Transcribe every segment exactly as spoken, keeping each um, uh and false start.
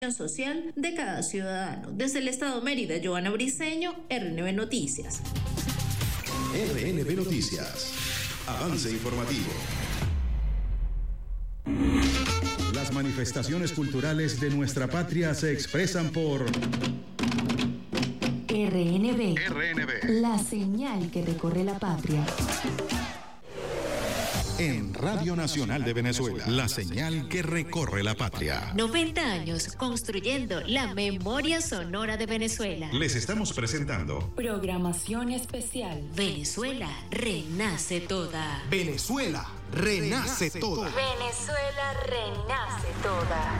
social de cada ciudadano. Desde el Estado Mérida, Joana Briceño, R N B Noticias. R N B Noticias. Avance informativo. Las manifestaciones culturales de nuestra patria se expresan por R N B. R N B. La señal que recorre la patria. En Radio Nacional de Venezuela, la señal que recorre la patria. noventa años construyendo la memoria sonora de Venezuela. Les estamos presentando Programación especial. Venezuela renace toda. Venezuela renace toda. Venezuela renace toda.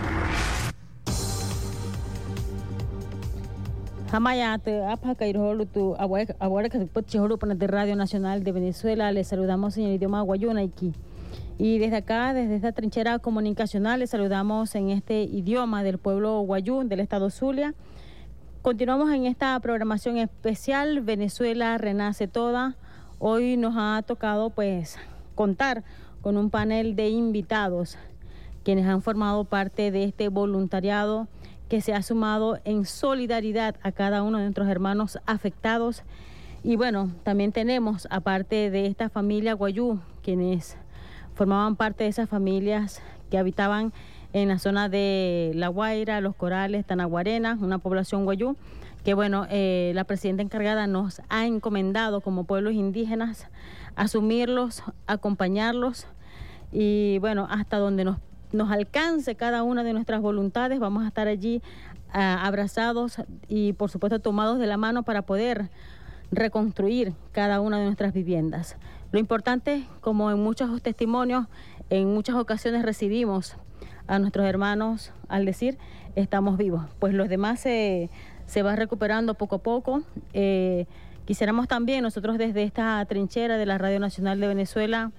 Hamayate, Apacairutu, ahora que de Radio Nacional de Venezuela, les saludamos en el idioma guayunaiki. Y desde acá, desde esta trinchera comunicacional, les saludamos en este idioma del pueblo guayú, del estado Zulia. Continuamos en esta programación especial, Venezuela renace toda. Hoy nos ha tocado pues contar con un panel de invitados, quienes han formado parte de este voluntariado que se ha sumado en solidaridad a cada uno de nuestros hermanos afectados. Y bueno, también tenemos, aparte de esta familia guayú, quienes formaban parte de esas familias que habitaban en la zona de La Guaira, Los Corales, Tanaguarena, una población guayú, que bueno, eh, la presidenta encargada nos ha encomendado como pueblos indígenas asumirlos, acompañarlos y bueno, hasta donde nos nos alcance cada una de nuestras voluntades, vamos a estar allí uh, abrazados y por supuesto tomados de la mano para poder reconstruir cada una de nuestras viviendas. Lo importante, como en muchos testimonios, en muchas ocasiones recibimos a nuestros hermanos al decir, estamos vivos, pues los demás se, se va recuperando poco a poco. Eh, quisiéramos también nosotros desde esta trinchera de la Radio Nacional de Venezuela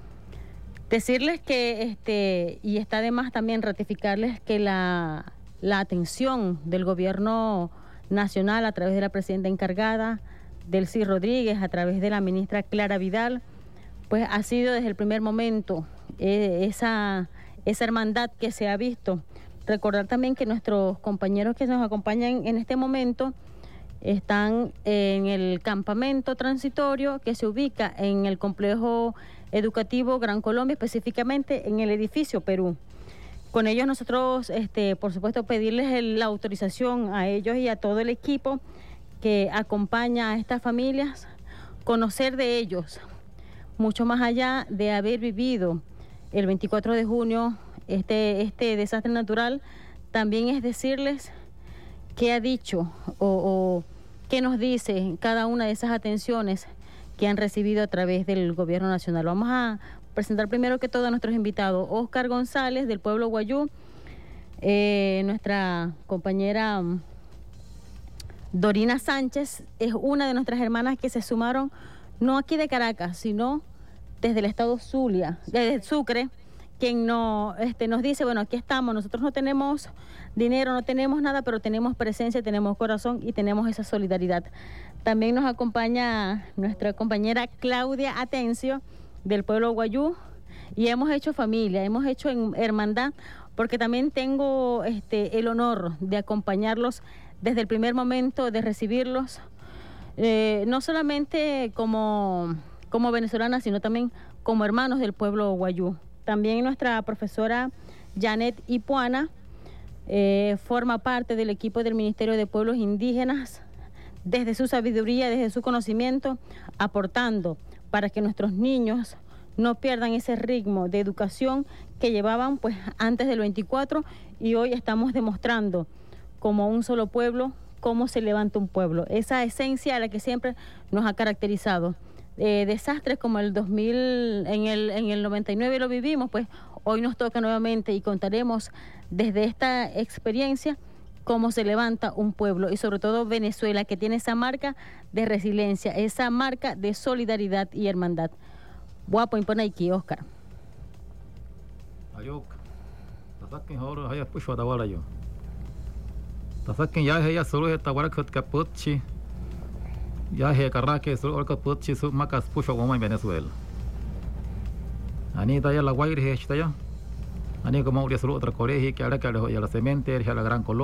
decirles que, este y está de más también ratificarles que la, la atención del gobierno nacional a través de la presidenta encargada, Delcy Rodríguez, a través de la ministra Clara Vidal, pues ha sido desde el primer momento eh, esa, esa hermandad que se ha visto. Recordar también que nuestros compañeros que nos acompañan en este momento están en el campamento transitorio que se ubica en el complejo educativo Gran Colombia, específicamente en el edificio Perú. Con ellos nosotros, este, por supuesto, pedirles el, la autorización a ellos y a todo el equipo que acompaña a estas familias, conocer de ellos, mucho más allá de haber vivido el veinticuatro de junio este, este desastre natural, también es decirles qué ha dicho o, o qué nos dice cada una de esas atenciones que han recibido a través del gobierno nacional. Vamos a presentar primero que todo a nuestros invitados. Oscar González, del pueblo guayú, eh, nuestra compañera Dorina Sánchez, es una de nuestras hermanas que se sumaron, no aquí de Caracas, sino desde el estado Zulia, desde Sucre, quien no, este, nos dice, bueno, aquí estamos, nosotros no tenemos dinero, no tenemos nada, pero tenemos presencia, tenemos corazón y tenemos esa solidaridad. También nos acompaña nuestra compañera Claudia Atencio, del pueblo guayú, y hemos hecho familia, hemos hecho hermandad, porque también tengo este, el honor de acompañarlos desde el primer momento, de recibirlos, eh, no solamente como, como venezolanas, sino también como hermanos del pueblo guayú. También nuestra profesora Janet Ipuana eh, forma parte del equipo del Ministerio de Pueblos Indígenas, desde su sabiduría, desde su conocimiento, aportando para que nuestros niños no pierdan ese ritmo de educación que llevaban pues antes del veinticuatro, y hoy estamos demostrando como un solo pueblo cómo se levanta un pueblo, esa esencia a la que siempre nos ha caracterizado. Eh, desastres como el dos mil, en el, en el noventa y nueve lo vivimos, pues hoy nos toca nuevamente y contaremos desde esta experiencia cómo se levanta un pueblo y sobre todo Venezuela, que tiene esa marca de resiliencia, esa marca de solidaridad y hermandad. Guapo, impone aquí, Oscar. Ayok, tasakin ahora haya push wada wala yo. Tasakin ya haya solo esta wara kat kaputchi. Ya he carraque solo kaputchi su makas push wama en Venezuela. Ani taya la guaire he ya. Ani como solo otra colegio que ahora que a la cementerio, a la Gran Colombia.